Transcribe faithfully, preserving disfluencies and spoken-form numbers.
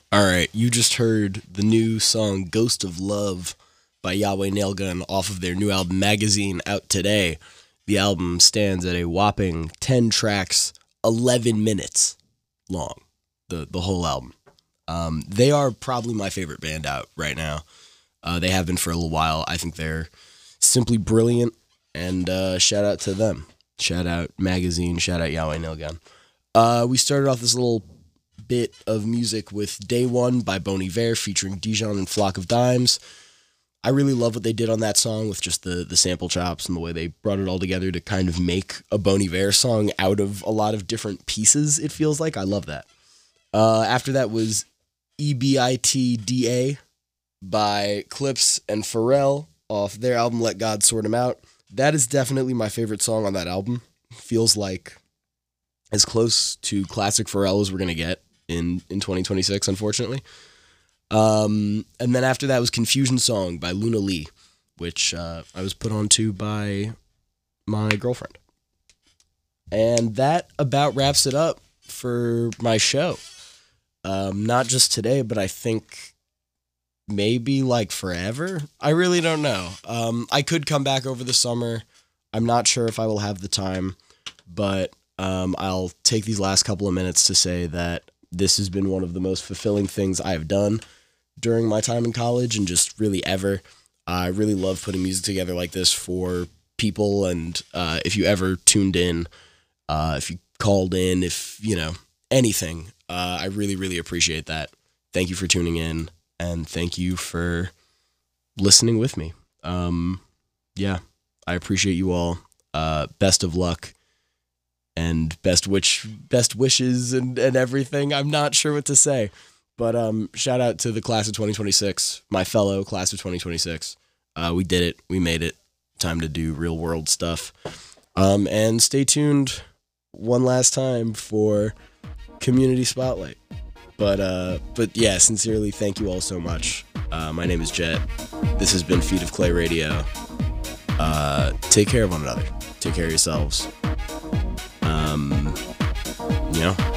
All right, you just heard the new song Ghost of Love by Yahweh Nailgun off of their new album Magazine, out today. The album stands at a whopping ten tracks, eleven minutes long, the, the whole album. Um, they are probably my favorite band out right now. Uh, they have been for a little while. I think they're simply brilliant, and uh, shout out to them. Shout out Magazine, shout out Yahweh Nailgun. Uh, we started off this little bit of music with Day One by Bon Iver featuring Dijon and Flock of Dimes. I really love what they did on that song with just the, the sample chops and the way they brought it all together to kind of make a Bon Iver song out of a lot of different pieces, it feels like. I love that. Uh, after that was E B I T D A by Clips and Pharrell off their album Let God Sort 'Em Out. That is definitely my favorite song on that album. Feels like as close to classic Pharrell as we're going to get in, in twenty twenty-six, unfortunately. Um, and then after that was Confusion Song by Luna Lee, which uh, I was put on to by my girlfriend. And that about wraps it up for my show. Um, not just today, but I think maybe like forever. I really don't know. Um, I could come back over the summer. I'm not sure if I will have the time, but um, I'll take these last couple of minutes to say that this has been one of the most fulfilling things I have done during my time in college and just really ever. I really love putting music together like this for people. And uh, if you ever tuned in, uh, if you called in, if, you know, anything, uh, I really, really appreciate that. Thank you for tuning in. And thank you for listening with me. Um, yeah, I appreciate you all. Uh, best of luck and best wish, best wishes and, and everything. I'm not sure what to say, but um, shout out to the class of twenty twenty-six, my fellow class of twenty twenty-six. Uh, we did it. We made it. Time to do real world stuff. Um, and stay tuned one last time for Community Spotlight. But, uh, but yeah, sincerely, thank you all so much. Uh, my name is Jet. This has been Feet of Clay Radio. Uh, take care of one another. Take care of yourselves. Um, you know,